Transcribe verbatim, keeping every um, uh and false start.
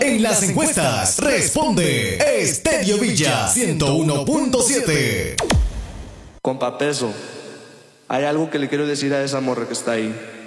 En las encuestas, responde Estedio Villa ciento uno punto siete. Compa Peso, hay algo que le quiero decir a esa morra que está ahí.